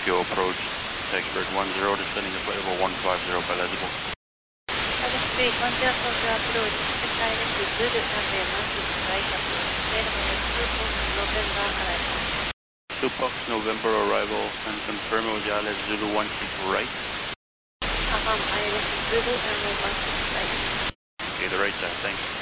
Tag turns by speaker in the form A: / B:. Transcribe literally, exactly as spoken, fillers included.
A: Tokyo approach, Taxbird one zero, descending the flight level one five zero by eligible.
B: Taxi one zero Tokyo approach, direct Zulu runway one six right approach, available at two Fox November arrival.
A: two Fox November arrival, and confirm Ojales Zulu one six right.
B: Affirm, I direct Zulu runway one six right.
A: Okay, the right side, thanks.